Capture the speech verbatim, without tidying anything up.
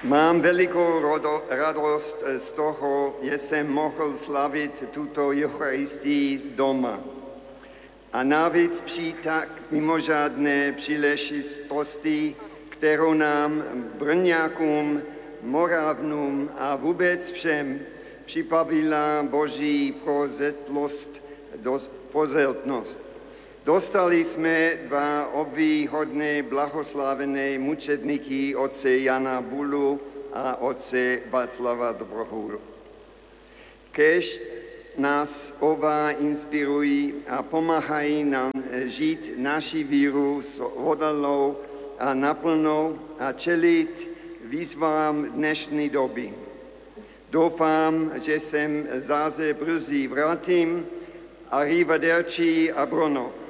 Mám velikou rodo, radost z toho, že jsem mohl slavit tuto Eucharistii doma. A navíc při tak mimořádné příležitosti, kterou nám, Brňákům, Moravnům a vůbec všem připravila Boží prozřetlost, pozornost. Dostali jsme dva obdivuhodné blahoslavené mučedníky, otce Jana Bulu a otce Václava Dobrohůru. Kéž nás oba inspirují a pomáhají nám žít naši víru s odolnou a naplnou a čelit výzvám dnešní doby. Doufám, že sem zase brzy vrátím. Arrivederci a Bruno.